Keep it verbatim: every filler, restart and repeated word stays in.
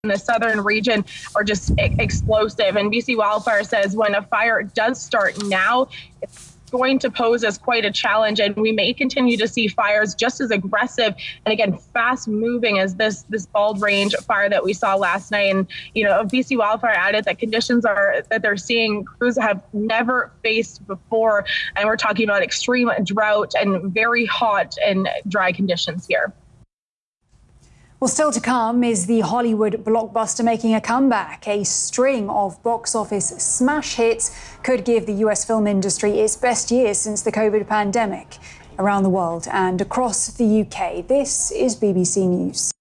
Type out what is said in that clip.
the southern region are just e- explosive. And B C Wildfire says when a fire does start now, it's going to pose as quite a challenge, and we may continue to see fires just as aggressive and again fast moving as this this Bald Range fire that we saw last night. And you know, B C Wildfire added that conditions are that they're seeing crews have never faced before, and we're talking about extreme drought and very hot and dry conditions here. Well, still to come is the Hollywood blockbuster making a comeback. A string of box office smash hits could give the U S film industry its best year since the COVID pandemic. Around the world and across the U K, this is B B C News.